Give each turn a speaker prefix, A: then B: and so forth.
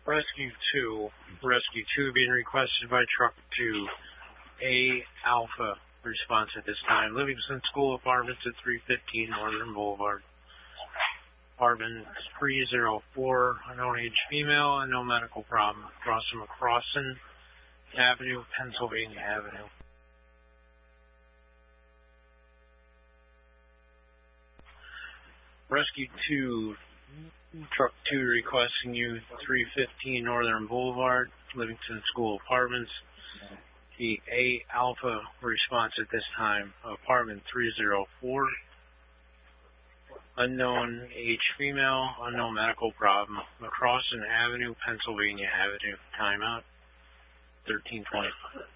A: Rescue 2 being requested by Truck 2. A Alpha response at this time. Livingston School Apartments at 315 Northern Boulevard. Apartment 304, unknown age female, and no medical problem. Across from McCrossan Avenue, Pennsylvania Avenue. Rescue 2, Truck 2 requesting you 315 Northern Boulevard, Livingston School Apartments. The A Alpha response at this time. Apartment 304. Unknown age female, unknown medical problem. McCrossan Avenue, Pennsylvania Avenue. Timeout 13:25.